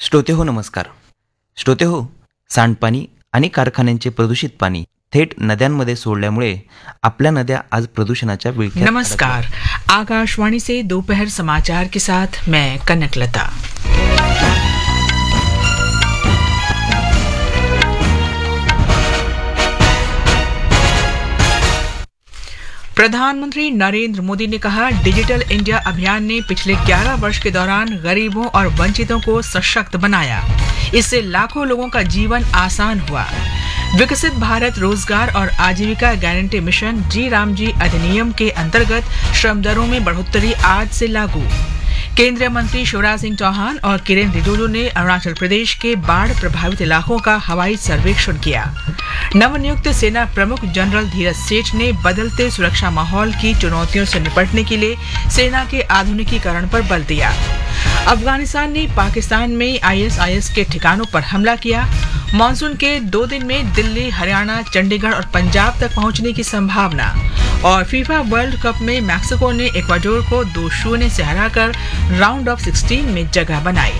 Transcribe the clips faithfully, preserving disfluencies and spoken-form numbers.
श्रोते हो नमस्कार. श्रोते हो, सांडपाणी आणि कारखान्यांचे प्रदूषित पाणी थेट नद्यांमध्ये सोडल्यामुळे आपल्या नद्या आज प्रदूषणाच्या विळख्यात. नमस्कार, आकाशवाणी से दोपहर समाचार के साथ मैं कनकलता. प्रधानमंत्री नरेंद्र मोदी ने कहा, डिजिटल इंडिया अभियान ने पिछले ग्यारह वर्ष के दौरान गरीबों और वंचितों को सशक्त बनाया. इससे लाखों लोगों का जीवन आसान हुआ. विकसित भारत रोजगार और आजीविका गारंटी मिशन जी राम जी अधिनियम के अंतर्गत श्रम दरों में बढ़ोतरी आज से लागू. केंद्रीय मंत्री शिवराज सिंह चौहान और किरेन रिजिजू ने अरुणाचल प्रदेश के बाढ़ प्रभावित इलाकों का हवाई सर्वेक्षण किया. नवनियुक्त सेना प्रमुख जनरल धीरज सेठ ने बदलते सुरक्षा माहौल की चुनौतियों से निपटने के लिए सेना के आधुनिकीकरण पर बल दिया. अफगानिस्तान ने पाकिस्तान में आई एस आई एस के ठिकानों पर हमला किया. मानसून के दो दिन में दिल्ली, हरियाणा, चंडीगढ़ और पंजाब तक पहुंचने की संभावना. और फीफा वर्ल्ड कप में मैक्सिको ने इक्वाडोर को दो शून्य से हराकर राउंड ऑफ सिक्सटीन में जगह बनाई.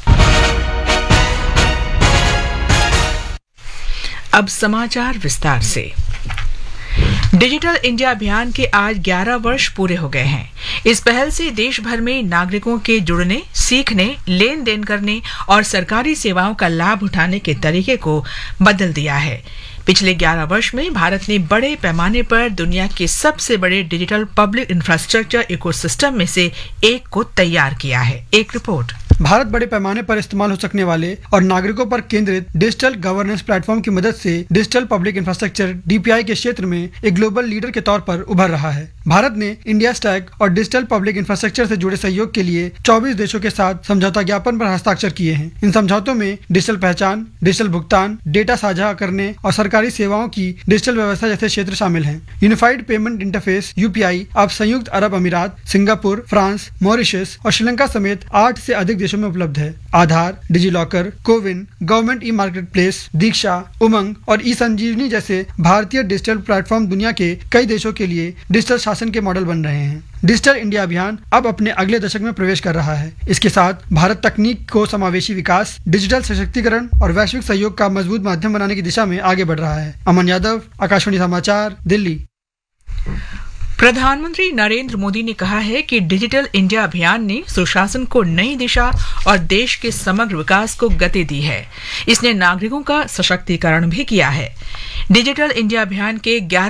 अब समाचार विस्तार से. डिजिटल इंडिया अभियान के आज ग्यारह वर्ष पूरे हो गए हैं. इस पहल से देश भर में नागरिकों के जुड़ने, सीखने, लेन देन करने और सरकारी सेवाओं का लाभ उठाने के तरीके को बदल दिया है. पिछले ग्यारह वर्ष में भारत ने बड़े पैमाने पर दुनिया के सबसे बड़े डिजिटल पब्लिक इंफ्रास्ट्रक्चर इकोसिस्टम में से एक को तैयार किया है. एक रिपोर्ट. भारत बड़े पैमाने पर इस्तेमाल हो सकने वाले और नागरिकों पर केंद्रित डिजिटल गवर्नेंस प्लेटफॉर्म की मदद से digital public infrastructure D P I के क्षेत्र में एक ग्लोबल लीडर के तौर पर उभर रहा है. भारत ने इंडिया स्टैक और डिजिटल पब्लिक इंफ्रास्ट्रक्चर से जुड़े सहयोग के लिए चौबीस देशों के साथ समझौता ज्ञापन पर हस्ताक्षर किए हैं. इन समझौतों में डिजिटल पहचान, डिजिटल भुगतान, डेटा साझा करने और सरकारी सेवाओं की डिजिटल व्यवस्था जैसे क्षेत्र शामिल हैं. Unified payment interface U P I अब संयुक्त अरब अमीरात, सिंगापुर, फ्रांस, मॉरिशस और श्रीलंका समेत आठ से अधिक देशों में उपलब्ध है. आधार, DigiLocker, CoWIN, government e market place, दीक्षा, उमंग और ई संजीवनी जैसे भारतीय डिजिटल प्लेटफॉर्म दुनिया के कई देशों के लिए डिजिटल शासन के मॉडल बन रहे हैं. डिजिटल इंडिया अभियान अब अपने अगले दशक में प्रवेश कर रहा है. इसके साथ भारत तकनीक को समावेशी विकास, डिजिटल सशक्तिकरण और वैश्विक सहयोग का मजबूत माध्यम बनाने की दिशा में आगे बढ़ रहा है. अमन यादव, आकाशवाणी समाचार, दिल्ली. प्रधानमंत्री नरेंद्र मोदी ने कहा है कि डिजिटल इंडिया अभियान ने सुशासन को नई दिशा और देश के समग्र विकास को गति दी है. इसने नागरिकों का सशक्तिकरण भी किया है. डिजिटल इंडिया अभियान के ग्यारह